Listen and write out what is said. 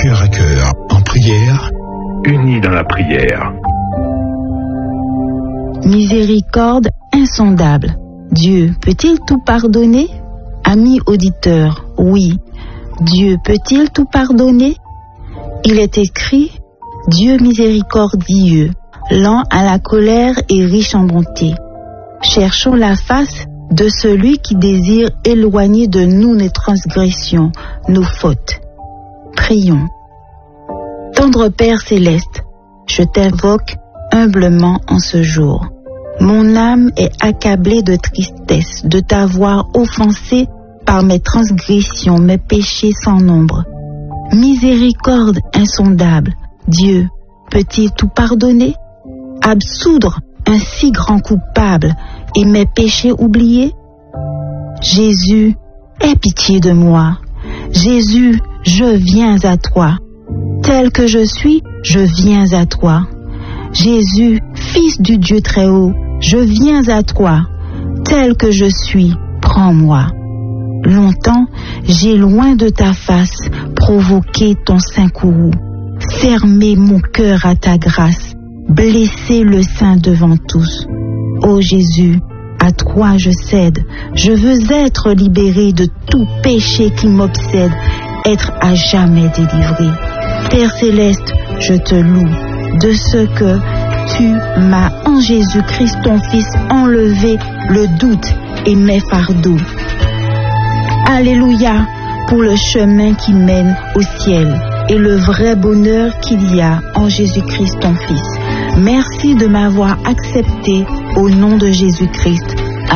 cœur à cœur, en prière, unis dans la prière. Miséricorde insondable. Dieu peut-il tout pardonner? Amis auditeurs, oui. Dieu peut-il tout pardonner? Il est écrit, Dieu miséricordieux, lent à la colère et riche en bonté. Cherchons la face de celui qui désire éloigner de nous nos transgressions, nos fautes. Prions. Tendre Père céleste, je t'invoque humblement en ce jour. Mon âme est accablée de tristesse de t'avoir offensé par mes transgressions, mes péchés sans nombre. Miséricorde insondable, Dieu peut-il tout pardonner? Absoudre un si grand coupable et mes péchés oubliés? Jésus, aie pitié de moi. Jésus, je viens à toi. Tel que je suis, je viens à toi. Jésus, Fils du Dieu très haut, je viens à toi. Tel que je suis, prends-moi. Longtemps, j'ai loin de ta face provoqué ton saint courroux, fermé mon cœur à ta grâce, blessé le sein devant tous. Ô Jésus, à toi je cède, je veux être libéré de tout péché qui m'obsède, être à jamais délivré. Père céleste, je te loue de ce que tu m'as en Jésus-Christ ton Fils enlevé le doute et mes fardeaux. Alléluia pour le chemin qui mène au ciel et le vrai bonheur qu'il y a en Jésus-Christ ton Fils. Merci de m'avoir accepté au nom de Jésus-Christ.